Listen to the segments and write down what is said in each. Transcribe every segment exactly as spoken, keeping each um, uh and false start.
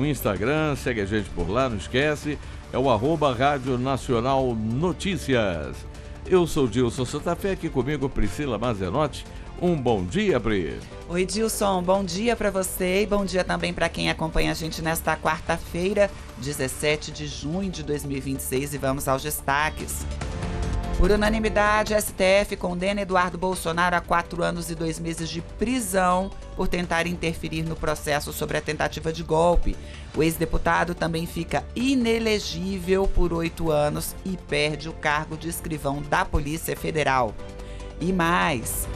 no Instagram, segue a gente por lá, não esquece, é o arroba Rádio Nacional Notícias. Eu sou Dilson Santa Fé, aqui comigo Priscila Mazenotti. Um bom dia, Pri. Oi, Dilson, bom dia para você e bom dia também para quem acompanha a gente nesta quarta-feira, dezessete de junho de dois mil e vinte e seis, e vamos aos destaques. Por unanimidade, a S T F condena Eduardo Bolsonaro a quatro anos e dois meses de prisão por tentar interferir no processo sobre a tentativa de golpe. O ex-deputado também fica inelegível por oito anos e perde o cargo de escrivão da Polícia Federal. E mais...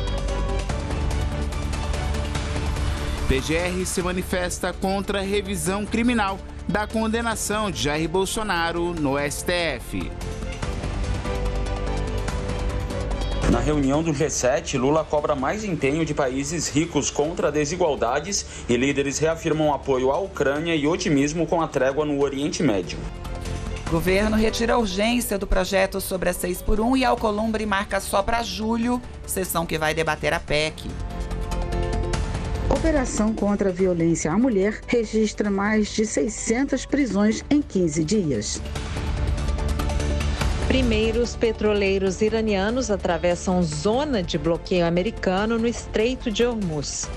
P G R se manifesta contra a revisão criminal da condenação de Jair Bolsonaro no S T F. Na reunião do G sete, Lula cobra mais empenho de países ricos contra desigualdades e líderes reafirmam apoio à Ucrânia e otimismo com a trégua no Oriente Médio. Governo retira a urgência do projeto sobre a seis por um e Alcolumbre marca só para julho, sessão que vai debater a P E C. Operação contra a violência à mulher registra mais de seiscentas prisões em quinze dias. Primeiros petroleiros iranianos atravessam zona de bloqueio americano no Estreito de Hormuz.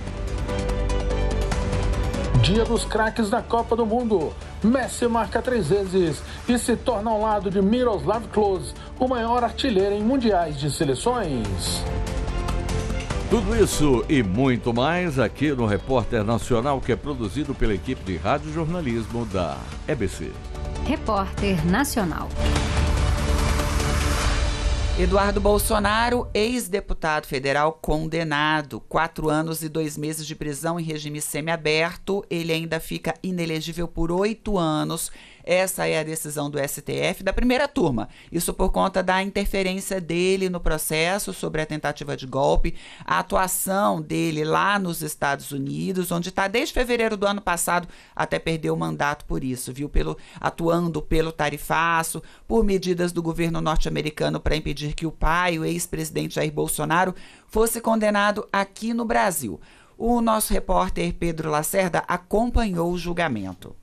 Dia dos craques da Copa do Mundo. Messi marca três vezes e se torna ao lado de Miroslav Klose, o maior artilheiro em mundiais de seleções. Tudo isso e muito mais aqui no Repórter Nacional, que é produzido pela equipe de radiojornalismo da E B C. Repórter Nacional. Eduardo Bolsonaro, ex-deputado federal condenado, quatro anos e dois meses de prisão em regime semiaberto. Ele ainda fica inelegível por oito anos. Essa é a decisão do S T F da primeira turma. Isso por conta da interferência dele no processo sobre a tentativa de golpe, a atuação dele lá nos Estados Unidos, onde está desde fevereiro do ano passado, até perdeu o mandato por isso, viu? Pelo, atuando pelo tarifaço, por medidas do governo norte-americano para impedir que o pai, o ex-presidente Jair Bolsonaro, fosse condenado aqui no Brasil. O nosso repórter Pedro Lacerda acompanhou o julgamento.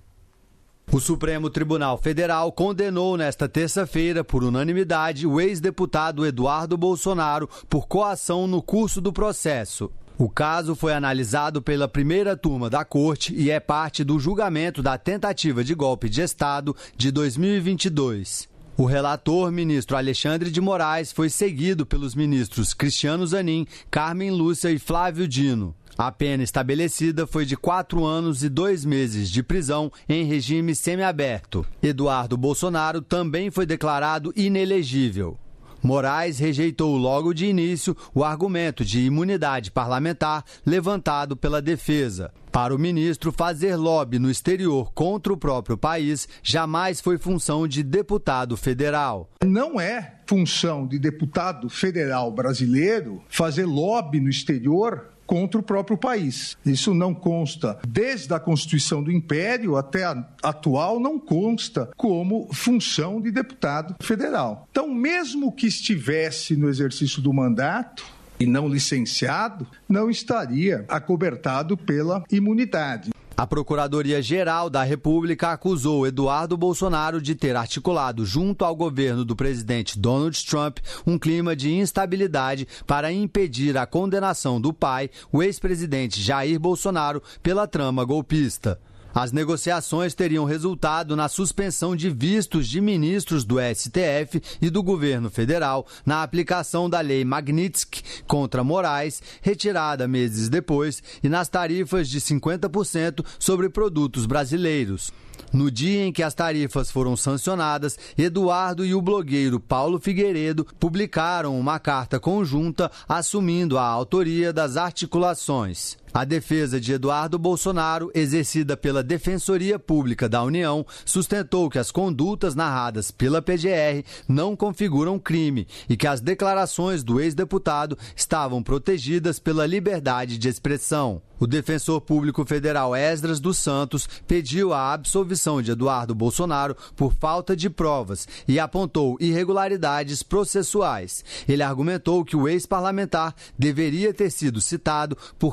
O Supremo Tribunal Federal condenou nesta terça-feira, por unanimidade, o ex-deputado Eduardo Bolsonaro por coação no curso do processo. O caso foi analisado pela primeira turma da Corte e é parte do julgamento da tentativa de golpe de Estado de dois mil e vinte e dois. O relator, ministro Alexandre de Moraes, foi seguido pelos ministros Cristiano Zanin, Carmen Lúcia e Flávio Dino. A pena estabelecida foi de quatro anos e dois meses de prisão em regime semiaberto. Eduardo Bolsonaro também foi declarado inelegível. Moraes rejeitou logo de início o argumento de imunidade parlamentar levantado pela defesa. Para o ministro, fazer lobby no exterior contra o próprio país jamais foi função de deputado federal. Não é função de deputado federal brasileiro fazer lobby no exterior contra o próprio país. Isso não consta, desde a Constituição do Império até a atual, não consta como função de deputado federal. Então, mesmo que estivesse no exercício do mandato e não licenciado, não estaria acobertado pela imunidade. A Procuradoria-Geral da República acusou Eduardo Bolsonaro de ter articulado junto ao governo do presidente Donald Trump um clima de instabilidade para impedir a condenação do pai, o ex-presidente Jair Bolsonaro, pela trama golpista. As negociações teriam resultado na suspensão de vistos de ministros do S T F e do governo federal na aplicação da lei Magnitsky contra Moraes, retirada meses depois, e nas tarifas de cinquenta por cento sobre produtos brasileiros. No dia em que as tarifas foram sancionadas, Eduardo e o blogueiro Paulo Figueiredo publicaram uma carta conjunta assumindo a autoria das articulações. A defesa de Eduardo Bolsonaro, exercida pela Defensoria Pública da União, sustentou que as condutas narradas pela P G R não configuram crime e que as declarações do ex-deputado estavam protegidas pela liberdade de expressão. O defensor público federal Esdras dos Santos pediu a absolvição de Eduardo Bolsonaro por falta de provas e apontou irregularidades processuais. Ele argumentou que o ex-parlamentar deveria ter sido citado por carta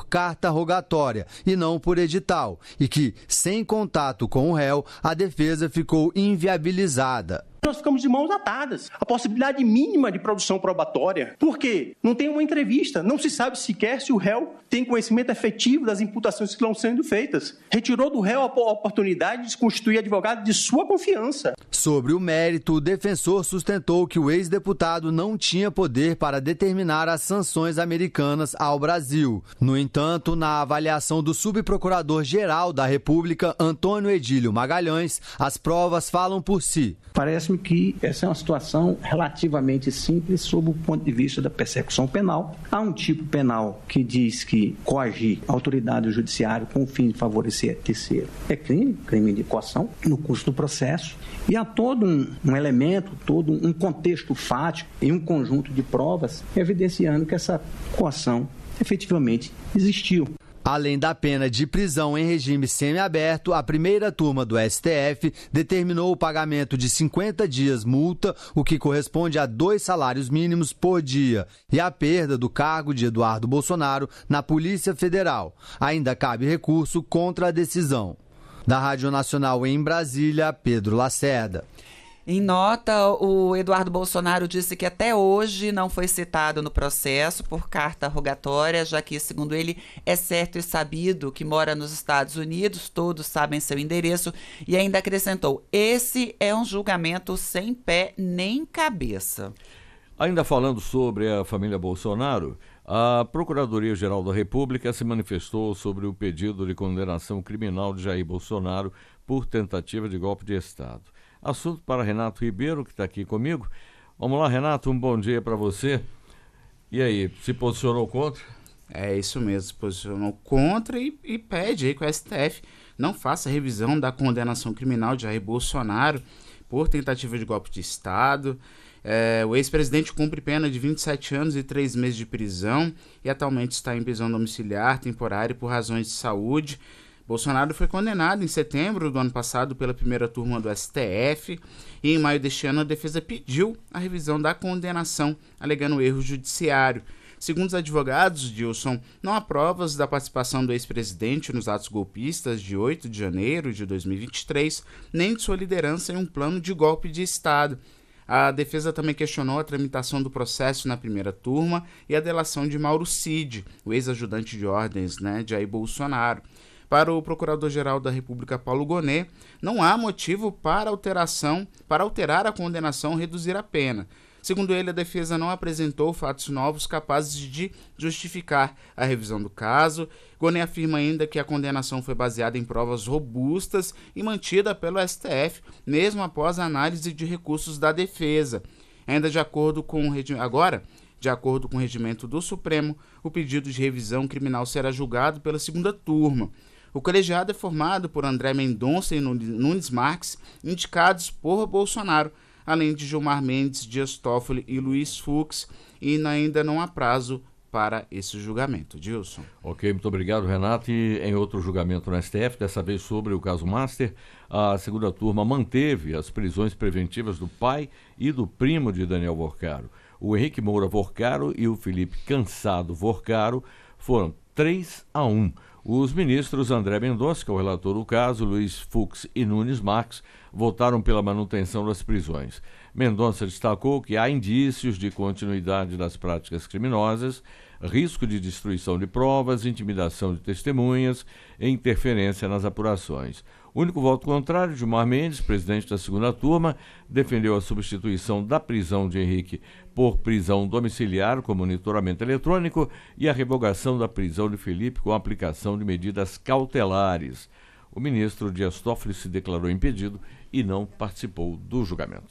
carta rogatória e não por edital, e que, sem contato com o réu, a defesa ficou inviabilizada. Nós ficamos de mãos atadas. A possibilidade mínima de produção probatória. Por quê? Não tem uma entrevista. Não se sabe sequer se o réu tem conhecimento efetivo das imputações que estão sendo feitas. Retirou do réu a oportunidade de se constituir advogado de sua confiança. Sobre o mérito, o defensor sustentou que o ex-deputado não tinha poder para determinar as sanções americanas ao Brasil. No entanto, na avaliação do subprocurador-geral da República, Antônio Edílio Magalhães, as provas falam por si. Parece-me que essa é uma situação relativamente simples sob o ponto de vista da persecução penal. Há um tipo penal que diz que coagir a autoridade judiciária com o fim de favorecer a terceiro é crime, crime de coação, no curso do processo. E há todo um, um elemento, todo um contexto fático e um conjunto de provas evidenciando que essa coação efetivamente existiu. Além da pena de prisão em regime semiaberto, a primeira turma do S T F determinou o pagamento de cinquenta dias multa, o que corresponde a dois salários mínimos por dia, e a perda do cargo de Eduardo Bolsonaro na Polícia Federal. Ainda cabe recurso contra a decisão. Da Rádio Nacional em Brasília, Pedro Lacerda. Em nota, o Eduardo Bolsonaro disse que até hoje não foi citado no processo por carta rogatória, já que, segundo ele, é certo e sabido que mora nos Estados Unidos, todos sabem seu endereço, e ainda acrescentou: esse é um julgamento sem pé nem cabeça. Ainda falando sobre a família Bolsonaro, a Procuradoria-Geral da República se manifestou sobre o pedido de condenação criminal de Jair Bolsonaro por tentativa de golpe de Estado. Assunto para Renato Ribeiro, que está aqui comigo. Vamos lá, Renato, um bom dia para você. E aí, se posicionou contra? É isso mesmo, se posicionou contra e, e pede aí que o S T F não faça revisão da condenação criminal de Jair Bolsonaro por tentativa de golpe de Estado. É, o ex-presidente cumpre pena de vinte e sete anos e três meses de prisão e atualmente está em prisão domiciliar temporária por razões de saúde. Bolsonaro foi condenado em setembro do ano passado pela primeira turma do S T F e em maio deste ano a defesa pediu a revisão da condenação, alegando erro judiciário. Segundo os advogados, Dilson, não há provas da participação do ex-presidente nos atos golpistas de oito de janeiro de dois mil e vinte e três, nem de sua liderança em um plano de golpe de Estado. A defesa também questionou a tramitação do processo na primeira turma e a delação de Mauro Cid, o ex-ajudante de ordens, né, de Jair Bolsonaro. Para o Procurador-Geral da República, Paulo Gonet, não há motivo para alteração, para alterar a condenação ou reduzir a pena. Segundo ele, a defesa não apresentou fatos novos capazes de justificar a revisão do caso. Gonet afirma ainda que a condenação foi baseada em provas robustas e mantida pelo S T F, mesmo após a análise de recursos da defesa. Ainda de acordo com o regimento... Agora... De acordo com o regimento do Supremo, o pedido de revisão criminal será julgado pela segunda turma. O colegiado é formado por André Mendonça e Nunes Marques, indicados por Bolsonaro, além de Gilmar Mendes, Dias Toffoli e Luiz Fux, e ainda não há prazo para esse julgamento. Dilson. Ok, muito obrigado, Renato. E em outro julgamento no S T F, dessa vez sobre o caso Master, a segunda turma manteve as prisões preventivas do pai e do primo de Daniel Vorcaro. O Henrique Moura Vorcaro e o Felipe Cansado Vorcaro foram três a um. Os ministros André Mendonça, que é o relator do caso, Luiz Fux e Nunes Marques votaram pela manutenção das prisões. Mendonça destacou que há indícios de continuidade das práticas criminosas, risco de destruição de provas, intimidação de testemunhas e interferência nas apurações. O único voto contrário, Gilmar Mendes, presidente da segunda turma, defendeu a substituição da prisão de Henrique por prisão domiciliar com monitoramento eletrônico e a revogação da prisão de Felipe com a aplicação de medidas cautelares. O ministro Dias Toffoli se declarou impedido e não participou do julgamento.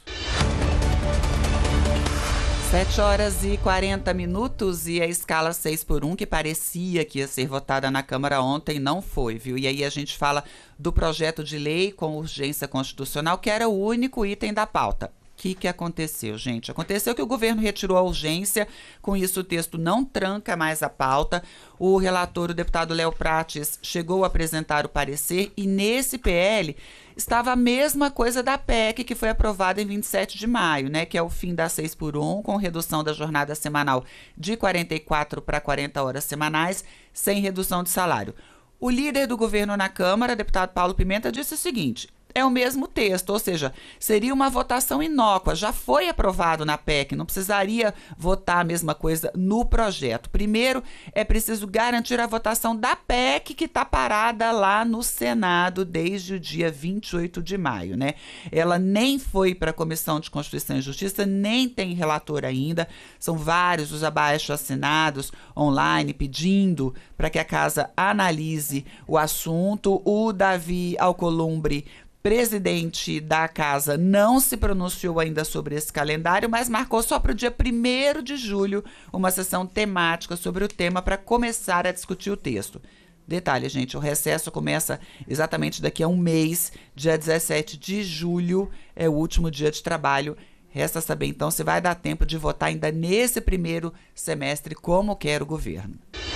sete horas e quarenta minutos e a escala seis por um, que parecia que ia ser votada na Câmara ontem, não foi, viu? E aí a gente fala do projeto de lei com urgência constitucional, que era o único item da pauta. que, que aconteceu, gente? Aconteceu que o governo retirou a urgência, com isso o texto não tranca mais a pauta. O relator, o deputado Léo Prates, chegou a apresentar o parecer e nesse P L estava a mesma coisa da P E C que foi aprovada em vinte e sete de maio, né? Que é o fim das seis por um, com redução da jornada semanal de quarenta e quatro para quarenta horas semanais, sem redução de salário. O líder do governo na Câmara, deputado Paulo Pimenta, disse o seguinte: é o mesmo texto, ou seja, seria uma votação inócua, já foi aprovado na P E C, não precisaria votar a mesma coisa no projeto. Primeiro, é preciso garantir a votação da P E C que está parada lá no Senado desde o dia vinte e oito de maio, né? Ela nem foi para a Comissão de Constituição e Justiça, nem tem relator ainda, são vários os abaixo-assinados online pedindo para que a Casa analise o assunto. O Davi Alcolumbre, presidente da casa, não se pronunciou ainda sobre esse calendário, mas marcou só para o dia primeiro de julho uma sessão temática sobre o tema para começar a discutir o texto. Detalhe, gente, o recesso começa exatamente daqui a um mês, dia dezessete de julho, é o último dia de trabalho. Resta saber, então, se vai dar tempo de votar ainda nesse primeiro semestre, como quer o governo.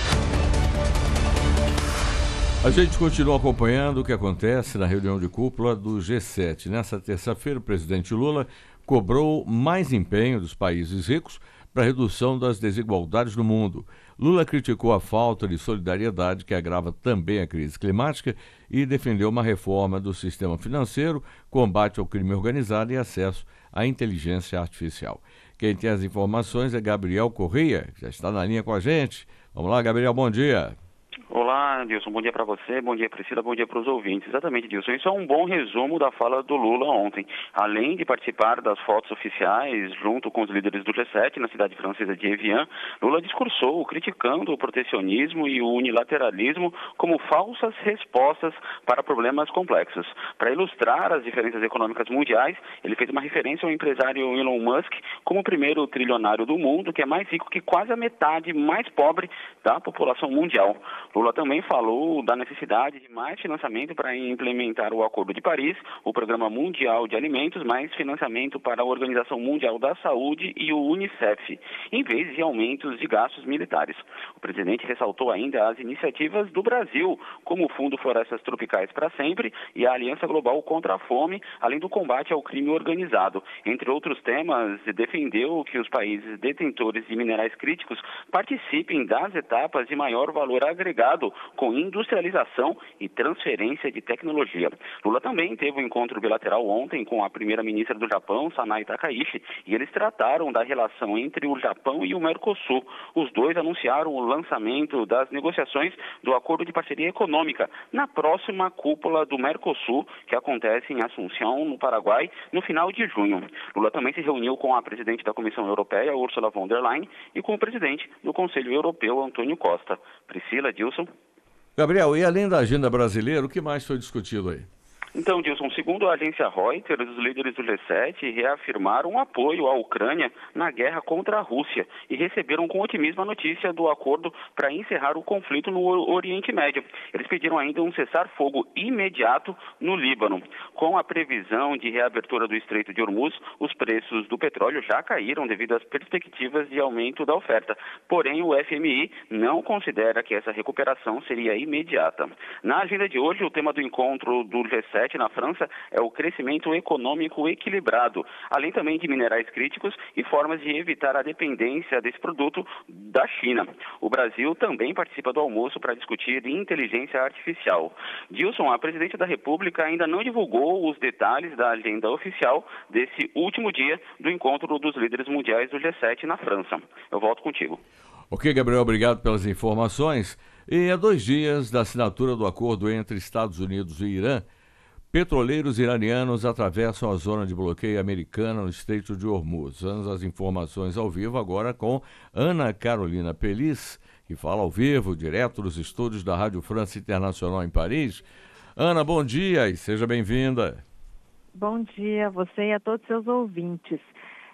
A gente continua acompanhando o que acontece na reunião de cúpula do G sete. Nessa terça-feira, o presidente Lula cobrou mais empenho dos países ricos para a redução das desigualdades no mundo. Lula criticou a falta de solidariedade que agrava também a crise climática e defendeu uma reforma do sistema financeiro, combate ao crime organizado e acesso à inteligência artificial. Quem tem as informações é Gabriel Correia, que já está na linha com a gente. Vamos lá, Gabriel, bom dia. Olá, Dilson, bom dia para você, bom dia Priscila, bom dia para os ouvintes. Exatamente, Dilson, isso é um bom resumo da fala do Lula ontem. Além de participar das fotos oficiais junto com os líderes do G sete na cidade francesa de Evian, Lula discursou criticando o protecionismo e o unilateralismo como falsas respostas para problemas complexos. Para ilustrar as diferenças econômicas mundiais, ele fez uma referência ao empresário Elon Musk como o primeiro trilionário do mundo, que é mais rico que quase a metade mais pobre da população mundial. Lula também falou da necessidade de mais financiamento para implementar o Acordo de Paris, o Programa Mundial de Alimentos, mais financiamento para a Organização Mundial da Saúde e o Unicef, em vez de aumentos de gastos militares. O presidente ressaltou ainda as iniciativas do Brasil, como o Fundo Florestas Tropicais para Sempre e a Aliança Global contra a Fome, além do combate ao crime organizado. Entre outros temas, defendeu que os países detentores de minerais críticos participem das etapas de maior valor agregado com industrialização e transferência de tecnologia. Lula também teve um encontro bilateral ontem com a primeira-ministra do Japão, Sanai Takaichi, e eles trataram da relação entre o Japão e o Mercosul. Os dois anunciaram o lançamento das negociações do Acordo de Parceria Econômica na próxima cúpula do Mercosul, que acontece em Assunção, no Paraguai, no final de junho. Lula também se reuniu com a presidente da Comissão Europeia, Ursula von der Leyen, e com o presidente do Conselho Europeu, Antônio Costa. Priscila, Dilson. Gabriel, e além da agenda brasileira, o que mais foi discutido aí? Então, Dilson, segundo a agência Reuters, os líderes do G sete reafirmaram apoio à Ucrânia na guerra contra a Rússia e receberam com otimismo a notícia do acordo para encerrar o conflito no Oriente Médio. Eles pediram ainda um cessar-fogo imediato no Líbano. Com a previsão de reabertura do Estreito de Hormuz, os preços do petróleo já caíram devido às perspectivas de aumento da oferta. Porém, o F M I não considera que essa recuperação seria imediata. Na agenda de hoje, o tema do encontro do G sete na França é o crescimento econômico equilibrado, além também de minerais críticos e formas de evitar a dependência desse produto da China. O Brasil também participa do almoço para discutir inteligência artificial. Dilson, a presidente da República ainda não divulgou os detalhes da agenda oficial desse último dia do encontro dos líderes mundiais do G sete na França. Eu volto contigo. Ok, Gabriel, obrigado pelas informações. E há dois dias da assinatura do acordo entre Estados Unidos e Irã, petroleiros iranianos atravessam a zona de bloqueio americana no Estreito de Hormuz. Vamos às informações ao vivo agora com Ana Carolina Pelis, que fala ao vivo, direto dos estúdios da Rádio França Internacional em Paris. Ana, bom dia e seja bem-vinda. Bom dia a você e a todos os seus ouvintes.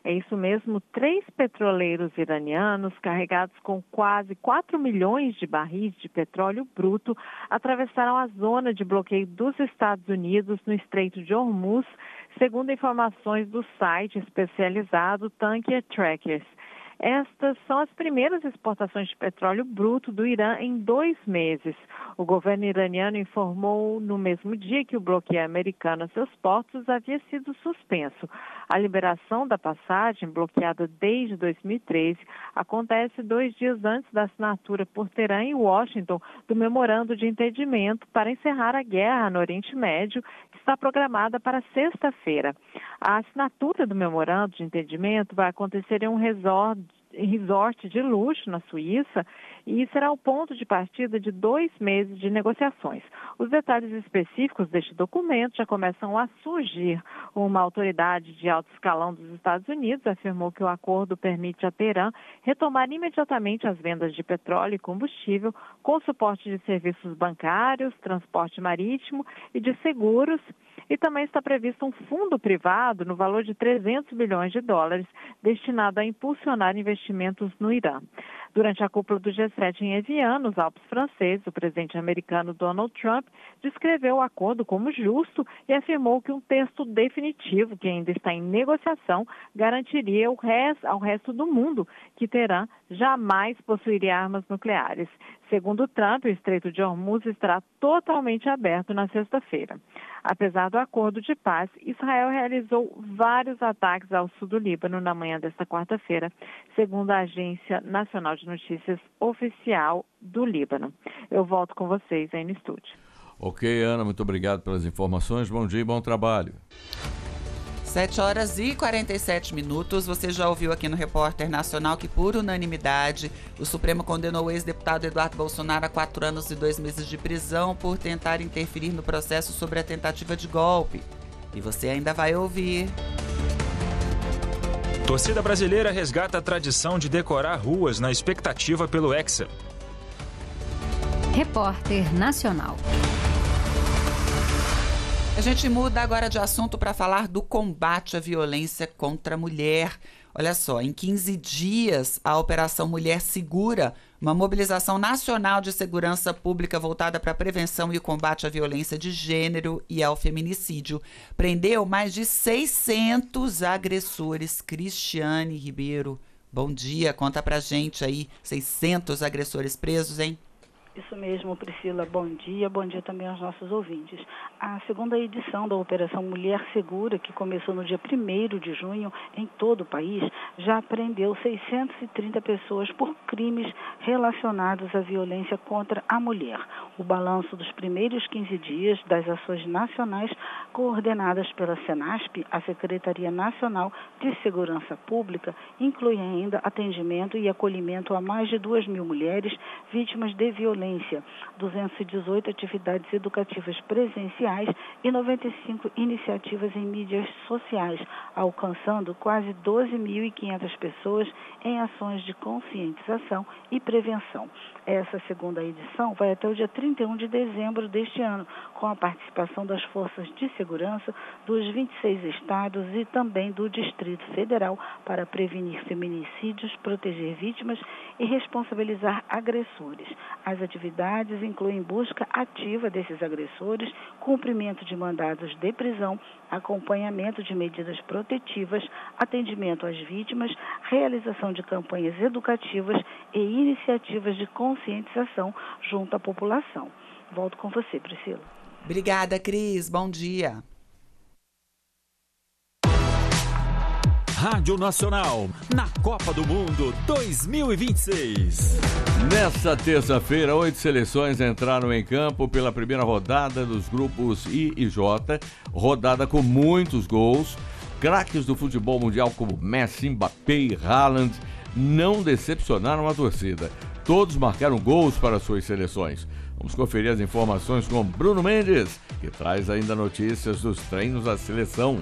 É isso mesmo, três petroleiros iranianos carregados com quase quatro milhões de barris de petróleo bruto atravessaram a zona de bloqueio dos Estados Unidos no Estreito de Hormuz, segundo informações do site especializado Tanker Trackers. Estas são as primeiras exportações de petróleo bruto do Irã em dois meses. O governo iraniano informou no mesmo dia que o bloqueio americano a seus portos havia sido suspenso. A liberação da passagem, bloqueada desde dois mil e treze, acontece dois dias antes da assinatura por Teherã e Washington do memorando de entendimento para encerrar a guerra no Oriente Médio, que está programada para sexta-feira. A assinatura do memorando de entendimento vai acontecer em um resort resort de luxo na Suíça e será o ponto de partida de dois meses de negociações. Os detalhes específicos deste documento já começam a surgir. Uma autoridade de alto escalão dos Estados Unidos afirmou que o acordo permite a Teherã retomar imediatamente as vendas de petróleo e combustível com suporte de serviços bancários, transporte marítimo e de seguros. E também está previsto um fundo privado no valor de trezentos bilhões de dólares destinado a impulsionar investimentos no Irã. Durante a cúpula do G sete em Evian, nos Alpes franceses, o presidente americano Donald Trump descreveu o acordo como justo e afirmou que um texto definitivo, que ainda está em negociação, garantiria o resto, ao resto do mundo que Teherã jamais possuiria armas nucleares. Segundo Trump, o Estreito de Hormuz estará totalmente aberto na sexta-feira. Apesar do acordo de paz, Israel realizou vários ataques ao sul do Líbano na manhã desta quarta-feira, segundo a Agência Nacional de Notícias Oficial do Líbano. Eu volto com vocês aí no estúdio. Ok, Ana, muito obrigado pelas informações. Bom dia e bom trabalho. sete horas e quarenta e sete minutos. Você já ouviu aqui no Repórter Nacional que, por unanimidade, o Supremo condenou o ex-deputado Eduardo Bolsonaro a quatro anos e dois meses de prisão por tentar interferir no processo sobre a tentativa de golpe. E você ainda vai ouvir. Torcida brasileira resgata a tradição de decorar ruas na expectativa pelo Hexa. Repórter Nacional. A gente muda agora de assunto para falar do combate à violência contra a mulher. Olha só, em quinze dias, a Operação Mulher Segura, uma mobilização nacional de segurança pública voltada para a prevenção e o combate à violência de gênero e ao feminicídio, prendeu mais de seiscentos agressores. Cristiane Ribeiro, bom dia, conta pra gente aí, seiscentos agressores presos, hein? Isso mesmo, Priscila. Bom dia. Bom dia também aos nossos ouvintes. A segunda edição da Operação Mulher Segura, que começou no dia primeiro de junho em todo o país, já prendeu seiscentas e trinta pessoas por crimes relacionados à violência contra a mulher. O balanço dos primeiros quinze dias das ações nacionais coordenadas pela Senasp, a Secretaria Nacional de Segurança Pública, inclui ainda atendimento e acolhimento a mais de duas mil mulheres vítimas de violência, duzentas e dezoito atividades educativas presenciais e noventa e cinco iniciativas em mídias sociais, alcançando quase doze mil e quinhentas pessoas em ações de conscientização e prevenção. Essa segunda edição vai até o dia trinta e um de dezembro deste ano, com a participação das forças de segurança dos vinte e seis estados e também do Distrito Federal para prevenir feminicídios, proteger vítimas e responsabilizar agressores. As atividades incluem busca ativa desses agressores, cumprimento de mandados de prisão, acompanhamento de medidas protetivas, atendimento às vítimas, realização de campanhas educativas e iniciativas de conscientização junto à população. Volto com você, Priscila. Obrigada, Cris. Bom dia. Rádio Nacional, na Copa do Mundo dois mil e vinte e seis. Nesta terça-feira, oito seleções entraram em campo pela primeira rodada dos grupos I e J, rodada com muitos gols. Craques do futebol mundial como Messi, Mbappé e Haaland não decepcionaram a torcida. Todos marcaram gols para suas seleções. Vamos conferir as informações com Bruno Mendes, que traz ainda notícias dos treinos da seleção.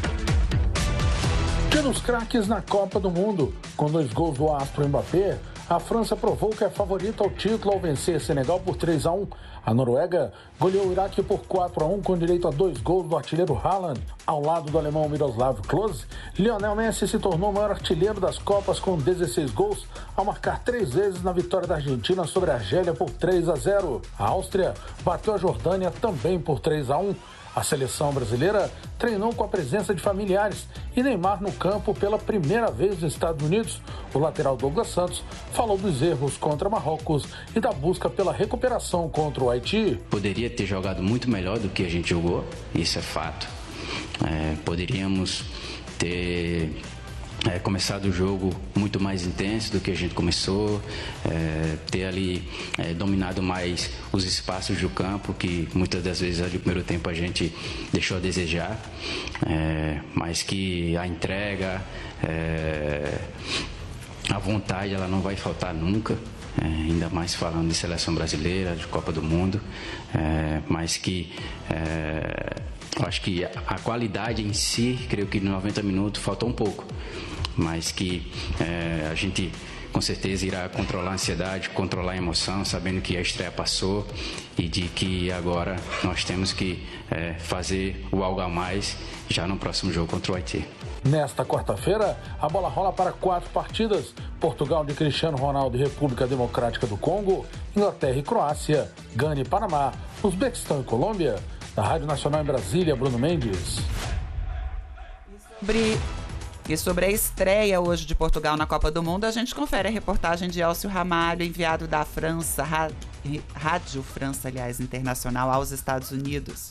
Dia dos craques na Copa do Mundo. Com dois gols do astro Mbappé, A França provou que é favorita ao título ao vencer Senegal por três a um. A Noruega goleou o Iraque por quatro a um com direito a dois gols do artilheiro Haaland. Ao lado do alemão Miroslav Klose, Lionel Messi se tornou o maior artilheiro das Copas com dezesseis gols, ao marcar três vezes na vitória da Argentina sobre a Argélia por três a zero. A Áustria bateu a Jordânia também por três a um. A seleção brasileira treinou com a presença de familiares e Neymar no campo pela primeira vez nos Estados Unidos. O lateral Douglas Santos falou dos erros contra Marrocos e da busca pela recuperação contra o Haiti. Poderia ter jogado muito melhor do que a gente jogou, isso é fato. É, poderíamos ter é, começado o jogo muito mais intenso do que a gente começou, é, ter ali é, dominado mais os espaços do campo, que muitas das vezes ali no primeiro tempo a gente deixou a desejar, é, mas que a entrega, é, a vontade, ela não vai faltar nunca. É, ainda mais falando de seleção brasileira, de Copa do Mundo, é, mas que é, eu acho que a qualidade em si, creio que nos noventa minutos faltou um pouco, mas que é, a gente com certeza irá controlar a ansiedade, controlar a emoção, sabendo que a estreia passou e de que agora nós temos que é, fazer o algo a mais já no próximo jogo contra o Haiti. Nesta quarta-feira, a bola rola para quatro partidas. Portugal de Cristiano Ronaldo e República Democrática do Congo, Inglaterra e Croácia, Gana e Panamá, Uzbequistão e Colômbia. Da Rádio Nacional em Brasília, Bruno Mendes. Sobre... E sobre a estreia hoje de Portugal na Copa do Mundo, a gente confere a reportagem de Elcio Ramalho, enviado da França, Rádio França, aliás, Internacional, aos Estados Unidos.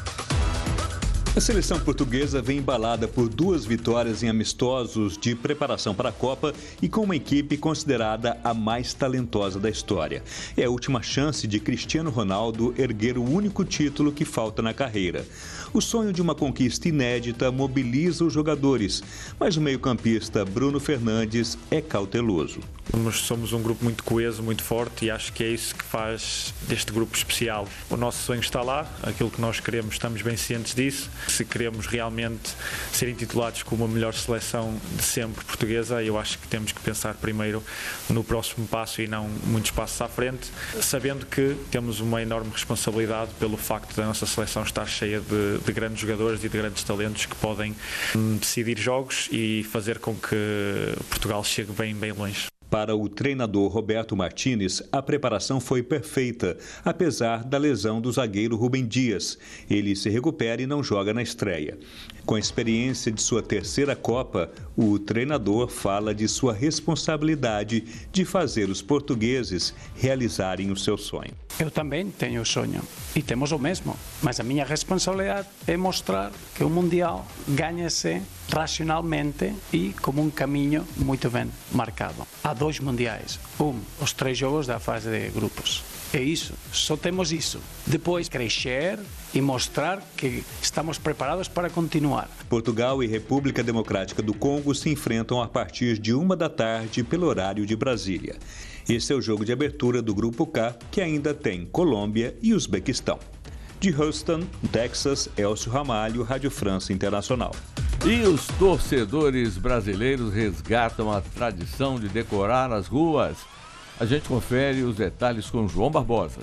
A seleção portuguesa vem embalada por duas vitórias em amistosos de preparação para a Copa e com uma equipe considerada a mais talentosa da história. É a última chance de Cristiano Ronaldo erguer o único título que falta na carreira. O sonho de uma conquista inédita mobiliza os jogadores, mas o meio-campista Bruno Fernandes é cauteloso. Nós somos um grupo muito coeso, muito forte e acho que é isso que faz deste grupo especial. O nosso sonho está lá, aquilo que nós queremos, estamos bem cientes disso. Se queremos realmente ser intitulados como a melhor seleção de sempre portuguesa, eu acho que temos que pensar primeiro no próximo passo e não muitos passos à frente, sabendo que temos uma enorme responsabilidade pelo facto da nossa seleção estar cheia de, de grandes jogadores e de grandes talentos que podem hum, decidir jogos e fazer com que Portugal chegue bem, bem longe. Para o treinador Roberto Martínez, a preparação foi perfeita, apesar da lesão do zagueiro Rubem Dias. Ele se recupera e não joga na estreia. Com a experiência de sua terceira Copa, o treinador fala de sua responsabilidade de fazer os portugueses realizarem o seu sonho. Eu também tenho o sonho e temos o mesmo, mas a minha responsabilidade é mostrar que o Mundial ganha-se racionalmente e como um caminho muito bem marcado. Há dois mundiais, um, os três jogos da fase de grupos. É isso, só temos isso. Depois crescer e mostrar que estamos preparados para continuar. Portugal e República Democrática do Congo se enfrentam a partir de uma da tarde pelo horário de Brasília. Esse é o jogo de abertura do Grupo K, que ainda tem Colômbia e Uzbequistão. De Houston, Texas, Elcio Ramalho, Rádio França Internacional. E os torcedores brasileiros resgatam a tradição de decorar as ruas. A gente confere os detalhes com João Barbosa.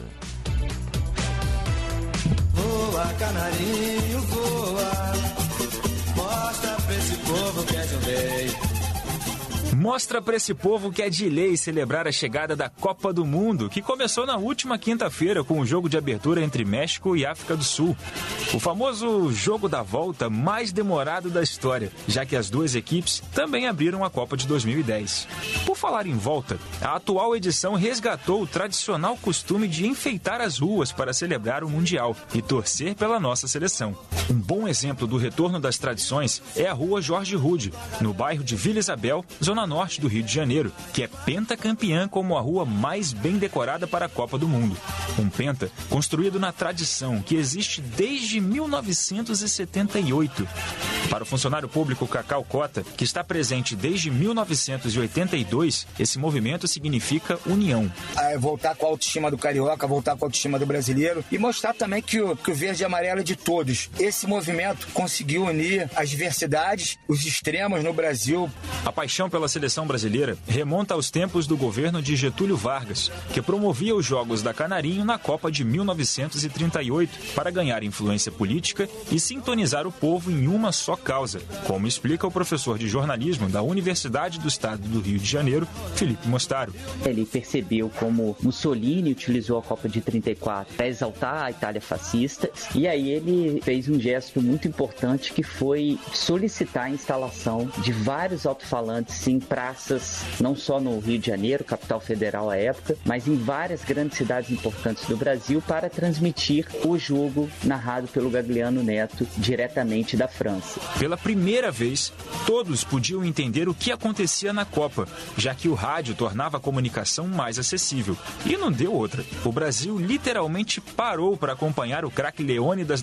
Voa, canarinho, voa. Mostra pra esse povo que é de um rei. Mostra para esse povo que é de lei celebrar a chegada da Copa do Mundo, que começou na última quinta-feira com o jogo de abertura entre México e África do Sul. O famoso jogo da volta mais demorado da história, já que as duas equipes também abriram a Copa de dois mil e dez. Por falar em volta, a atual edição resgatou o tradicional costume de enfeitar as ruas para celebrar o Mundial e torcer pela nossa seleção. Um bom exemplo do retorno das tradições é a Rua Jorge Rude, no bairro de Vila Isabel, zona norte do Rio de Janeiro, que é pentacampeã como a rua mais bem decorada para a Copa do Mundo. Um penta construído na tradição que existe desde mil novecentos e setenta e oito. Para o funcionário público Cacau Cota, que está presente desde mil novecentos e oitenta e dois, esse movimento significa união. É voltar com a autoestima do carioca, voltar com a autoestima do brasileiro e mostrar também que o, que o verde e amarelo é de todos. Esse movimento conseguiu unir as diversidades, os extremos no Brasil. A paixão pela seleção seleção brasileira remonta aos tempos do governo de Getúlio Vargas, que promovia os Jogos da Canarinho na Copa de mil novecentos e trinta e oito para ganhar influência política e sintonizar o povo em uma só causa, como explica o professor de jornalismo da Universidade do Estado do Rio de Janeiro, Felipe Mostaro. Ele percebeu como Mussolini utilizou a Copa de trinta e quatro para exaltar a Itália fascista, e aí ele fez um gesto muito importante que foi solicitar a instalação de vários alto-falantes em praças, não só no Rio de Janeiro, capital federal à época, mas em várias grandes cidades importantes do Brasil, para transmitir o jogo narrado pelo Gagliano Neto diretamente da França. Pela primeira vez, todos podiam entender o que acontecia na Copa, já que o rádio tornava a comunicação mais acessível. E não deu outra. O Brasil literalmente parou para acompanhar o craque Leônidas